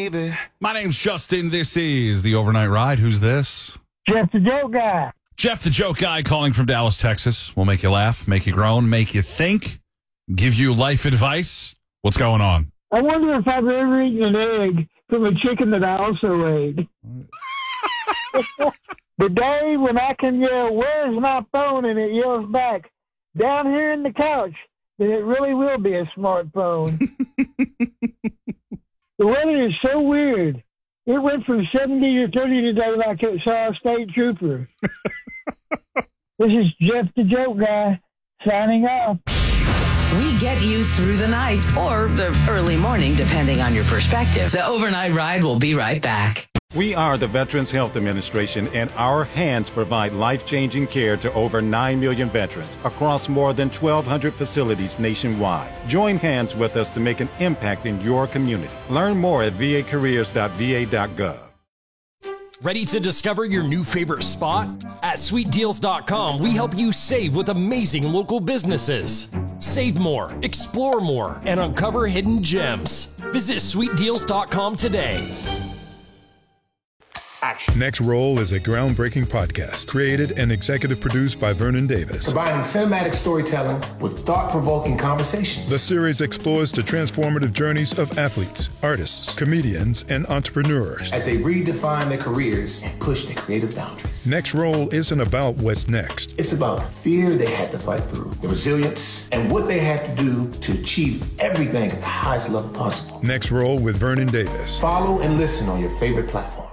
baby. My name's Justin. This is the Overnight Ride. Who's this? Jeff the Joke Guy. Jeff the Joke Guy calling from Dallas, Texas. We'll make you laugh, make you groan, make you think, give you life advice. What's going on? I wonder if I've ever eaten an egg from a chicken that I also ate. The day when I can yell, "Where's my phone?" and it yells back, "Down here in the couch," then it really will be a smartphone. The weather is so weird. It went from 70 to 30 today like it saw a state trooper. This is Jeff the Joke Guy signing off. We get you through the night or the early morning, depending on your perspective. The Overnight Ride will be right back. We are the Veterans Health Administration, and our hands provide life-changing care to over 9 million veterans across more than 1,200 facilities nationwide. Join hands with us to make an impact in your community. Learn more at vacareers.va.gov. Ready to discover your new favorite spot? At sweetdeals.com, we help you save with amazing local businesses. Save more, explore more, and uncover hidden gems. Visit sweetdeals.com today. Next Roll is a groundbreaking podcast created and executive produced by Vernon Davis. Combining cinematic storytelling with thought-provoking conversations. The series explores the transformative journeys of athletes, artists, comedians, and entrepreneurs as they redefine their careers and push their creative boundaries. Next Roll isn't about what's next. It's about the fear they had to fight through, the resilience, and what they had to do to achieve everything at the highest level possible. Next Roll with Vernon Davis. Follow and listen on your favorite platform.